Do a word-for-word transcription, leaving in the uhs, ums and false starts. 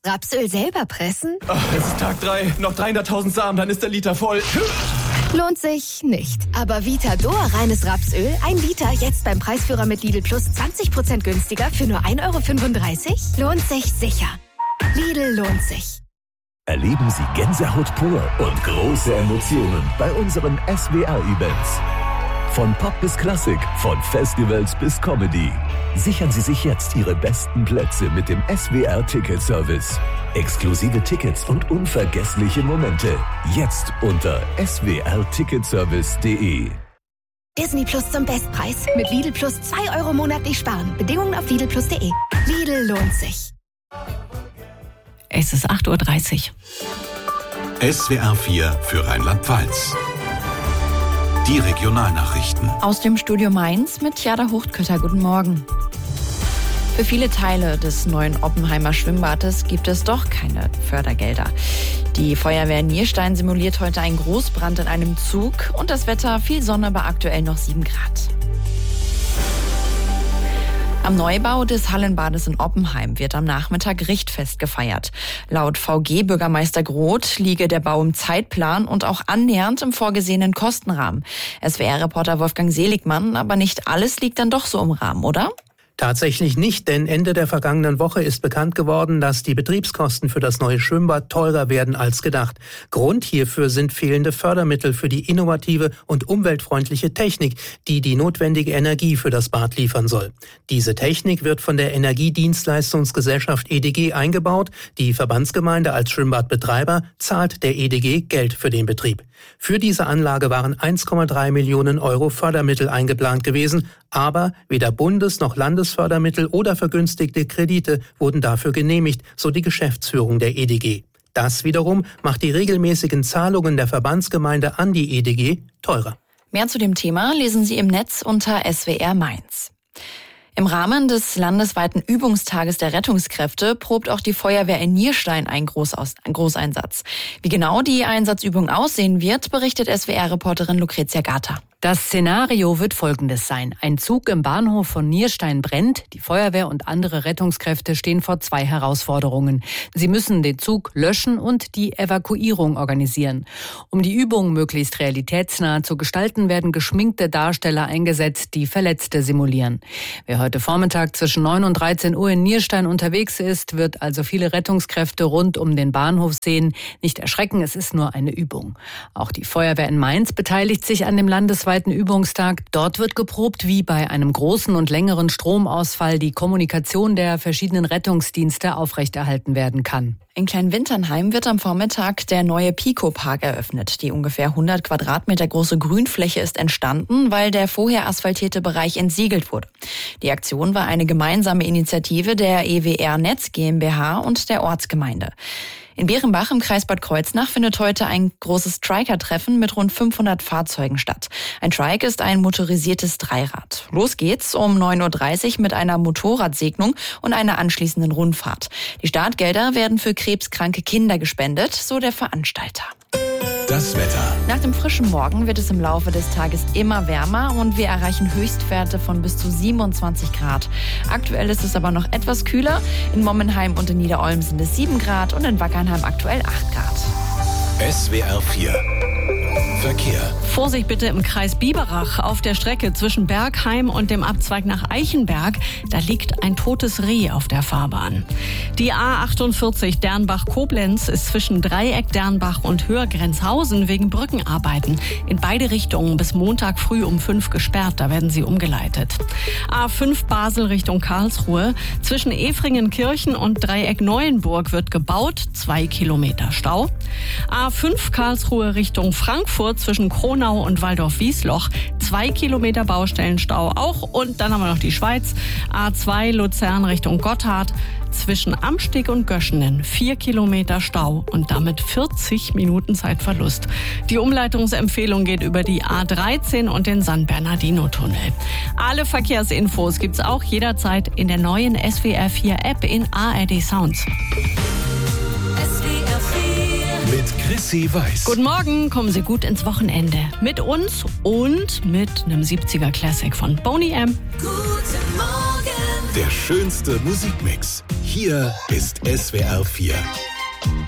Rapsöl selber pressen? Ach, es ist Tag drei, noch dreihunderttausend Samen, dann ist der Liter voll. Lohnt sich nicht. Aber Vitador reines Rapsöl, ein Liter, jetzt beim Preisführer mit Lidl Plus zwanzig Prozent günstiger für nur ein Euro fünfunddreißig? Lohnt sich sicher. Lidl lohnt sich. Erleben Sie Gänsehaut pur und große Emotionen bei unseren S W R-Events. Von Pop bis Klassik, von Festivals bis Comedy. Sichern Sie sich jetzt Ihre besten Plätze mit dem S W R-Ticket-Service. Exklusive Tickets und unvergessliche Momente. Jetzt unter s w r ticketservice punkt d e. Disney Plus zum Bestpreis. Mit Lidl Plus zwei Euro monatlich sparen. Bedingungen auf lidl plus punkt d e. Lidl lohnt sich. Es ist acht Uhr dreißig. S W R vier für Rheinland-Pfalz. Die Regionalnachrichten. Aus dem Studio Mainz mit Jada Huchtkötter. Guten Morgen. Für viele Teile des neuen Oppenheimer Schwimmbades gibt es doch keine Fördergelder. Die Feuerwehr Nierstein simuliert heute einen Großbrand in einem Zug und das Wetter viel Sonne bei aktuell noch sieben Grad. Am Neubau des Hallenbades in Oppenheim wird am Nachmittag Richtfest gefeiert. Laut V G-Bürgermeister Groth liege der Bau im Zeitplan und auch annähernd im vorgesehenen Kostenrahmen. S W R-Reporter Wolfgang Seligmann, aber nicht alles liegt dann doch so im Rahmen, oder? Tatsächlich nicht, denn Ende der vergangenen Woche ist bekannt geworden, dass die Betriebskosten für das neue Schwimmbad teurer werden als gedacht. Grund hierfür sind fehlende Fördermittel für die innovative und umweltfreundliche Technik, die die notwendige Energie für das Bad liefern soll. Diese Technik wird von der Energiedienstleistungsgesellschaft E D G eingebaut. Die Verbandsgemeinde als Schwimmbadbetreiber zahlt der E D G Geld für den Betrieb. Für diese Anlage waren eins Komma drei Millionen Euro Fördermittel eingeplant gewesen, aber weder Bundes- noch Landesfördermittel oder vergünstigte Kredite wurden dafür genehmigt, so die Geschäftsführung der E D G. Das wiederum macht die regelmäßigen Zahlungen der Verbandsgemeinde an die E D G teurer. Mehr zu dem Thema lesen Sie im Netz unter S W R Mainz. Im Rahmen des landesweiten Übungstages der Rettungskräfte probt auch die Feuerwehr in Nierstein einen Großaus- einen Großeinsatz. Wie genau die Einsatzübung aussehen wird, berichtet S W R-Reporterin Lucrezia Gata. Das Szenario wird folgendes sein. Ein Zug im Bahnhof von Nierstein brennt. Die Feuerwehr und andere Rettungskräfte stehen vor zwei Herausforderungen. Sie müssen den Zug löschen und die Evakuierung organisieren. Um die Übung möglichst realitätsnah zu gestalten, werden geschminkte Darsteller eingesetzt, die Verletzte simulieren. Wer heute Vormittag zwischen neun und dreizehn Uhr in Nierstein unterwegs ist, wird also viele Rettungskräfte rund um den Bahnhof sehen. Nicht erschrecken, es ist nur eine Übung. Auch die Feuerwehr in Mainz beteiligt sich an dem landesweiten Übungstag. Dort wird geprobt, wie bei einem großen und längeren Stromausfall die Kommunikation der verschiedenen Rettungsdienste aufrechterhalten werden kann. In Kleinwinternheim wird am Vormittag der neue Pico-Park eröffnet. Die ungefähr hundert Quadratmeter große Grünfläche ist entstanden, weil der vorher asphaltierte Bereich entsiegelt wurde. Die Aktion war eine gemeinsame Initiative der E W R Netz GmbH und der Ortsgemeinde. In Berenbach im Kreis Bad Kreuznach findet heute ein großes Striker-Treffen mit rund fünfhundert Fahrzeugen statt. Ein Trike ist ein motorisiertes Dreirad. Los geht's um neun Uhr dreißig mit einer Motorradsegnung und einer anschließenden Rundfahrt. Die Startgelder werden für krebskranke Kinder gespendet, so der Veranstalter. Das Wetter. Nach dem frischen Morgen wird es im Laufe des Tages immer wärmer und wir erreichen Höchstwerte von bis zu siebenundzwanzig Grad. Aktuell ist es aber noch etwas kühler. In Mommenheim und in Niederolm sind es sieben Grad und in Wackernheim aktuell acht Grad. S W R vier. Verkehr. Vorsicht bitte im Kreis Biberach auf der Strecke zwischen Bergheim und dem Abzweig nach Eichenberg. Da liegt ein totes Reh auf der Fahrbahn. Die A achtundvierzig Dernbach-Koblenz ist zwischen Dreieck Dernbach und Höhergrenzhausen wegen Brückenarbeiten in beide Richtungen bis Montag früh um fünf gesperrt. Da werden sie umgeleitet. A fünf Basel Richtung Karlsruhe. Zwischen Efringenkirchen und Dreieck Neuenburg wird gebaut. Zwei Kilometer Stau. A fünf Karlsruhe Richtung Frankfurt zwischen Kronau und Waldorf-Wiesloch. Zwei Kilometer Baustellenstau auch. Und dann haben wir noch die Schweiz. A zwei Luzern Richtung Gotthard. Zwischen Amsteg und Göschenen vier Kilometer Stau und damit vierzig Minuten Zeitverlust. Die Umleitungsempfehlung geht über die A dreizehn und den San Bernardino-Tunnel. Alle Verkehrsinfos gibt's auch jederzeit in der neuen S W R vier App in A R D Sounds. Mit Chrissy Weiß. Guten Morgen, kommen Sie gut ins Wochenende. Mit uns und mit einem siebziger Classic von Boney M. Guten Morgen. Der schönste Musikmix. Hier ist S W R vier.